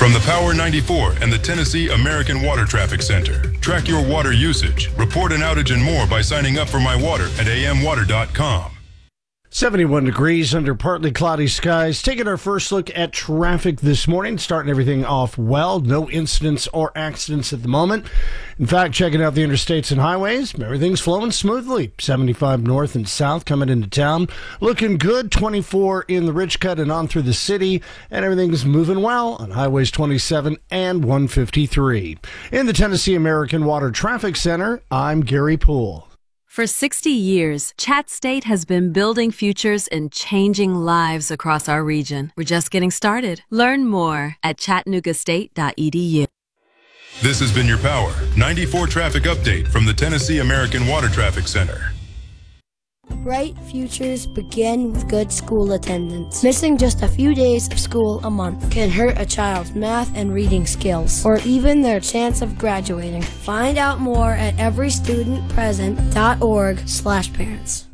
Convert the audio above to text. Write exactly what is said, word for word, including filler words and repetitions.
From the Power ninety-four and the Tennessee American Water Traffic Center. Track your water usage, report an outage and more by signing up for My Water at a m water dot com. seventy-one degrees under partly cloudy skies. Taking our first look at traffic this morning, starting everything off well. No incidents or accidents at the moment. In fact, checking out the interstates and highways, everything's flowing smoothly. seventy-five north and south coming into town. Looking good. twenty-four in the Rich Cut and on through the city. And everything's moving well on highways twenty-seven and one fifty-three. In the Tennessee American Water Traffic Center, I'm Gary Poole. For sixty years, Chat State has been building futures and changing lives across our region. We're just getting started. Learn more at chattanooga state dot e d u. This has been your Power ninety-four traffic update from the Tennessee American Water Traffic Center. Bright futures begin with good school attendance. Missing just a few days of school a month can hurt a child's math and reading skills, or even their chance of graduating. Find out more at every student present dot org slash parents.